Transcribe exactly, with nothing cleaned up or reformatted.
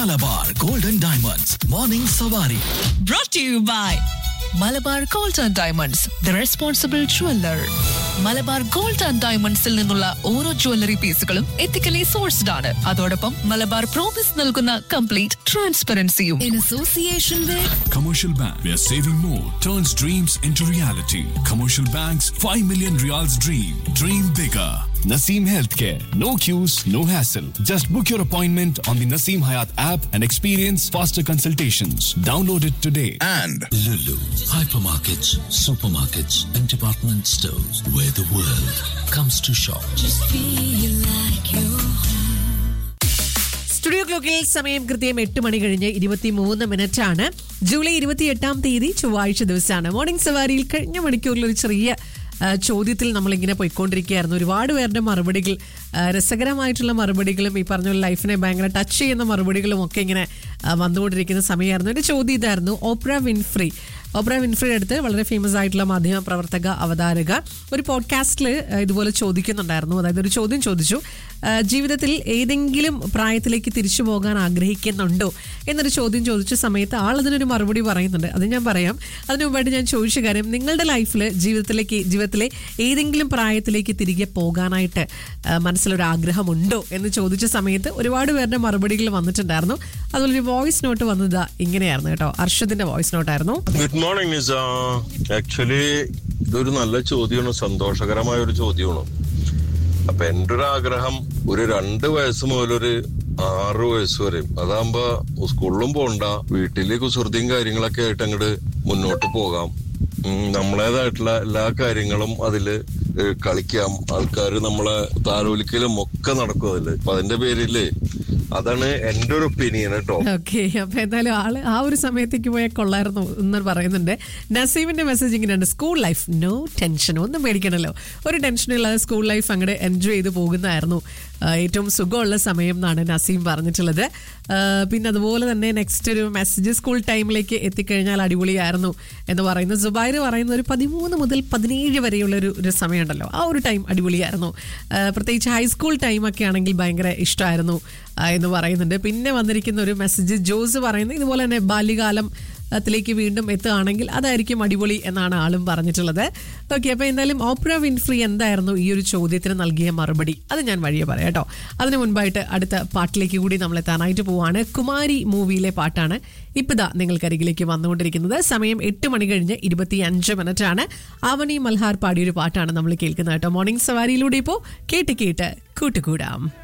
Malabar Golden Diamonds Morning Savari. Brought to you by Malabar gold and diamonds the responsible jeweller. Malabar gold and ഡയമണ്ട്സിൽ നിന്നുള്ള ഓരോ jewellery പീസുകളും ethically sourced ആണ്. അതോടൊപ്പം Malabar promise നൽകുന്ന complete ട്രാൻസ്പെറൻസിയും. In association with Commercial Bank, where saving more turns dreams into reality. Commercial Bank's five million Riyals dream. Dream bigger. Naseem Healthcare. No queues, no hassle. Just book your appointment on the Naseem Hayat app and experience faster consultations. Download it today. And Lulu, hypermarkets, supermarkets, and department stores where the world comes to shop. Just feel like you're home. Studio ക്ലോക്കിൽ സമയം കൃത്യം എട്ട് മണി കഴിഞ്ഞ് ഇരുപത്തിമൂന്ന് minute ആണ്. July ഇരുപത്തി എട്ടാം തീയതി ചൊവ്വാഴ്ച ദിവസമാണ്. മോർണിംഗ് സവാരിയിൽ കഴിഞ്ഞ മണിക്കൂറിൽ ഒരു ചെറിയ ചോദ്യത്തിൽ നമ്മളിങ്ങനെ പോയിക്കൊണ്ടിരിക്കുകയായിരുന്നു. ഒരുപാട് പേരുടെ മറുപടികൾ, രസകരമായിട്ടുള്ള മറുപടികളും ഈ പറഞ്ഞ ലൈഫിനെ ഭയങ്കര ടച്ച് ചെയ്യുന്ന മറുപടികളും ഒക്കെ ഇങ്ങനെ വന്നുകൊണ്ടിരിക്കുന്ന സമയമായിരുന്നു. എൻ്റെ ചോദ്യം ഇതായിരുന്നു. ഓപ്ര വിൻഫ്രി ഓപ്ര വിൻഫ്രിയുടെ അടുത്ത് വളരെ ഫേമസ് ആയിട്ടുള്ള മാധ്യമ പ്രവർത്തക, അവതാരക ഒരു പോഡ്കാസ്റ്റിൽ ഇതുപോലെ ചോദിക്കുന്നുണ്ടായിരുന്നു. അതായത് ഒരു ചോദ്യം ചോദിച്ചു, ജീവിതത്തിൽ ഏതെങ്കിലും പ്രായത്തിലേക്ക് തിരിച്ചു പോകാൻ ആഗ്രഹിക്കുന്നുണ്ടോ എന്നൊരു ചോദ്യം ചോദിച്ച സമയത്ത് ആൾ അതിനൊരു മറുപടി പറയുന്നുണ്ട്. അത് ഞാൻ പറയാം. അതിനു മുമ്പായിട്ട് ഞാൻ ചോദിച്ച കാര്യം, നിങ്ങളുടെ ലൈഫിൽ ജീവിതത്തിലേക്ക് ജീവിതത്തിലെ ഏതെങ്കിലും പ്രായത്തിലേക്ക് തിരികെ പോകാനായിട്ട് മനസ്സിലൊരു ആഗ്രഹമുണ്ടോ എന്ന് ചോദിച്ച സമയത്ത് ഒരുപാട് പേരുടെ മറുപടികൾ വന്നിട്ടുണ്ടായിരുന്നു. അതുപോലൊരു വോയിസ് നോട്ട് വന്നത് ഇങ്ങനെയായിരുന്നു കേട്ടോ. അർഷദിന്റെ വോയിസ് നോട്ടായിരുന്നു. ഗുഡ് മോർണിംഗ് നിസ. ആക്ച്വലി ഇതൊരു നല്ല ചോദ്യമാണ്, സന്തോഷകരമായ ഒരു ചോദ്യമാണ്. അപ്പൊ എന്റെ ഒരു ആഗ്രഹം ഒരു രണ്ട് വയസ്സ് മുതലൊരു ആറ് വയസ്സ് വരെ, അതാകുമ്പോ സ്കൂളിലും പോണ്ട, വീട്ടില് കുസൃതിയും കാര്യങ്ങളൊക്കെ ആയിട്ട് അങ്ങോട്ട് മുന്നോട്ട് പോകാം. നമ്മളേതായിട്ടുള്ള എല്ലാ കാര്യങ്ങളും അതില് കളിക്കാം. ആൾക്കാർ നമ്മളെ താലോലിക്കലും ഒക്കെ നടക്കും അതില്. അപ്പൊ അതിന്റെ പേരില് അതാണ് എന്റെ ഒരു ഒപ്പീനിയൻ കേട്ടോ. ഓക്കെ, അപ്പൊ എന്തായാലും ആള് ആ ഒരു സമയത്തേക്ക് പോയാൽ കൊള്ളായിരുന്നു എന്ന് പറയുന്നുണ്ട്. നസീമിന്റെ മെസ്സേജ് ഇങ്ങനെയാണ്. സ്കൂൾ ലൈഫ് നോ ടെൻഷൻ, ഒന്നും പേടിക്കണല്ലോ, ഒരു ടെൻഷനും ഇല്ലാതെ സ്കൂൾ ലൈഫ് അങ്ങോട്ട് എൻജോയ് ചെയ്ത് പോകുന്നതായിരുന്നു ഏറ്റവും സുഖമുള്ള സമയം എന്നാണ് നസീം പറഞ്ഞിട്ടുള്ളത്. പിന്നെ അതുപോലെ തന്നെ നെക്സ്റ്റ് ഒരു മെസ്സേജ്, സ്കൂൾ ടൈമിലേക്ക് എത്തിക്കഴിഞ്ഞാൽ അടിപൊളിയായിരുന്നു എന്ന് പറയുന്നത്. സുബൈർ പറയുന്ന ഒരു പതിമൂന്ന് മുതൽ പതിനേഴ് വരെയുള്ള ഒരു ഒരു സമയമുണ്ടല്ലോ, ആ ഒരു ടൈം അടിപൊളിയായിരുന്നു. പ്രത്യേകിച്ച് ഹൈസ്കൂൾ ടൈമൊക്കെ ആണെങ്കിൽ ഭയങ്കര ഇഷ്ടമായിരുന്നു എന്ന് പറയുന്നുണ്ട്. പിന്നെ വന്നിരിക്കുന്ന ഒരു മെസ്സേജ് ജോസ് പറയുന്നത് ഇതുപോലെ തന്നെ ബാല്യകാലം ത്തിലേക്ക് വീണ്ടും എത്തുകയാണെങ്കിൽ അതായിരിക്കും അടിപൊളി എന്നാണ് ആളും പറഞ്ഞിട്ടുള്ളത്. ഓക്കെ, അപ്പോൾ എന്തായാലും ഓപ്ര വിൻഫ്രി എന്തായിരുന്നു ഈ ഒരു ചോദ്യത്തിന് നൽകിയ മറുപടി, അത് ഞാൻ വഴിയെ പറയാം കേട്ടോ. അതിന് മുൻപായിട്ട് അടുത്ത പാട്ടിലേക്ക് കൂടി നമ്മൾ എത്താനായിട്ട് പോവാണ്. കുമാരി മൂവിയിലെ പാട്ടാണ് ഇപ്പിതാ നിങ്ങൾക്കരികിലേക്ക് വന്നുകൊണ്ടിരിക്കുന്നത്. സമയം എട്ട് മണി കഴിഞ്ഞ് ഇരുപത്തി അഞ്ച് മിനിറ്റ് ആണ്. ആവണി മൽഹാർ പാടിയൊരു പാട്ടാണ് നമ്മൾ കേൾക്കുന്നത് കേട്ടോ. മോർണിംഗ് സവാരിയിലൂടെ ഇപ്പോൾ കേട്ട് കേട്ട് കൂട്ടുകൂടാം.